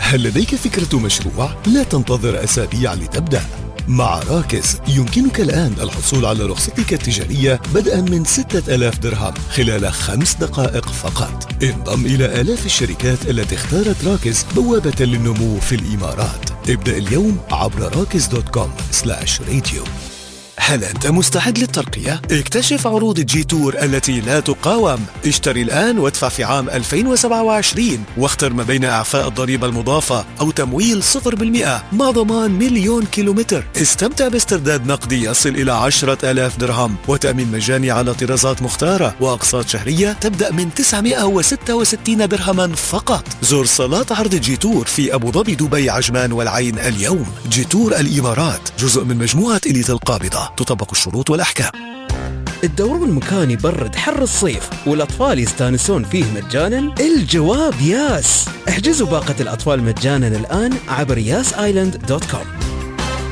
هل لديك فكرة مشروع؟ لا تنتظر أسابيع لتبدأ. مع راكز يمكنك الآن الحصول على رخصتك التجارية بدءا من 6000 درهم خلال 5 دقائق فقط. انضم إلى آلاف الشركات التي اختارت راكز بوابة للنمو في الإمارات. ابدأ اليوم عبر rakis.com/radio. هل أنت مستعد للترقية؟ اكتشف عروض جي تور التي لا تقاوم. اشتري الآن وادفع في عام 2027 واختر ما بين إعفاء الضريبة المضافة أو تمويل 0% مع ضمان 1,000,000 كيلومتر. استمتع باسترداد نقدي يصل إلى 10,000 درهم وتأمين مجاني على طرازات مختارة وأقساط شهرية تبدأ من 966 درهما فقط. زور صالات عرض جي تور في أبو ظبي، دبي، عجمان والعين اليوم. جي تور الإمارات جزء من مجموعة إليت القابضة. تطبق الشروط والأحكام. الدوران مكان يبرد حر الصيف والأطفال يستانسون فيه مجانا؟ الجواب ياس. احجزوا باقة الأطفال مجانا الآن عبر yasisland.com.